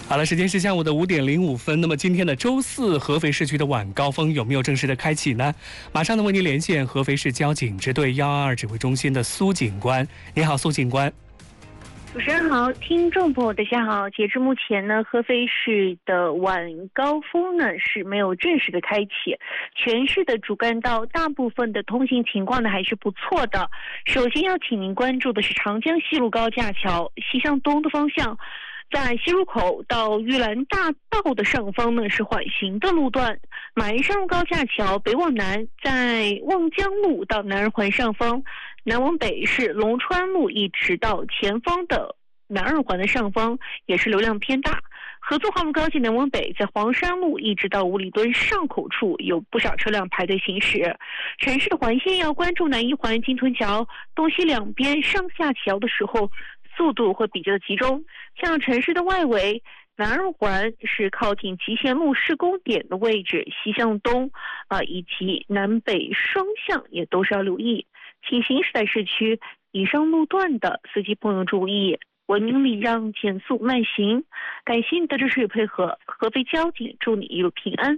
好了，时间是下午的5:05。那么今天的周四，合肥市区的晚高峰有没有正式的开启呢？马上呢为您连线合肥市交警支队122指挥中心的苏警官。你好，苏警官。 主持人好，听众朋友大家好。截至目前呢，合肥市的晚高峰呢是没有正式的开启，全市的主干道大部分的通行情况呢还是不错的。首先要请您关注的是长江西路高架桥西向东的方向，在西入口到玉兰大道的上方呢是缓行的路段，马鞍山路高架桥北往南，在望江路到南二环上方，南往北是龙川路一直到前方的南二环的上方，也是流量偏大。合作花路高架南往北，在黄山路一直到五里墩上口处有不少车辆排队行驶。城市的环线要关注南一环金屯桥东西两边上下桥的时候，速度会比较集中。像城市的外围，南二环是靠近集贤路施工点的位置，西向东以及南北双向也都是要留意。请行驶在市区以上路段的司机朋友注意，文明礼让，减速慢行。感谢你的支持与配合，合肥交警祝你一路平安。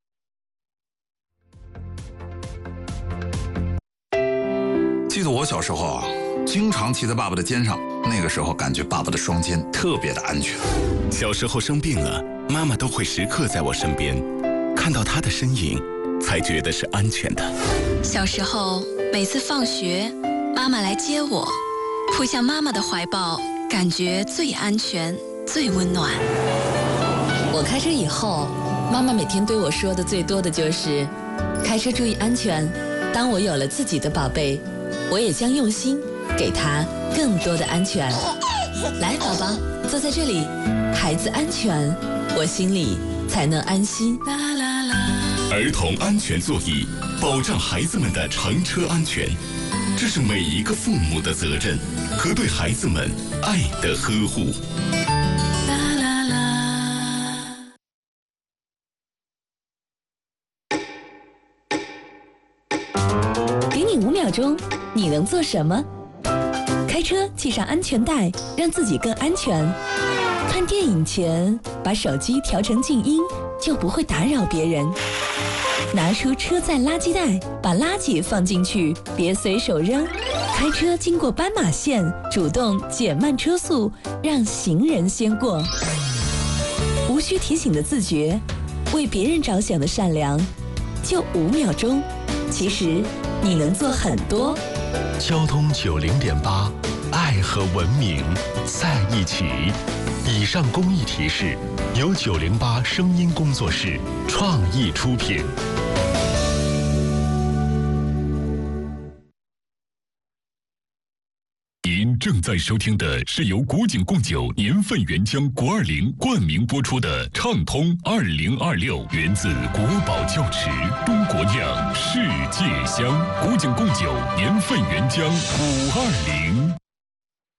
记得我小时候啊，经常骑在爸爸的肩上，那个时候感觉爸爸的双肩特别的安全。 小时候生病了，妈妈都会时刻在我身边，看到她的身影，才觉得是安全的。 小时候每次放学，妈妈来接我，扑向妈妈的怀抱，感觉最安全、最温暖。 我开车以后，妈妈每天对我说的最多的就是开车注意安全。当我有了自己的宝贝，我也将用心给他更多的安全。来，宝宝，坐在这里，孩子安全，我心里才能安心。 儿童安全座椅，保障孩子们的乘车安全，这是每一个父母的责任和对孩子们爱的呵护。 给你5秒钟，你能做什么？开车系上安全带，让自己更安全。看电影前，把手机调成静音，就不会打扰别人。拿出车载垃圾袋，把垃圾放进去，别随手扔。开车经过斑马线，主动减慢车速，让行人先过。无需提醒的自觉，为别人着想的善良，就5秒钟。其实你能做很多。 交通90.8，爱和文明在一起。以上公益提示由908声音工作室创意出品。 您正在收听的是由古井贡酒年份原浆国20冠名播出的畅通2026，源自国宝窖池，中国酿，世界香。古井贡酒年份原浆520。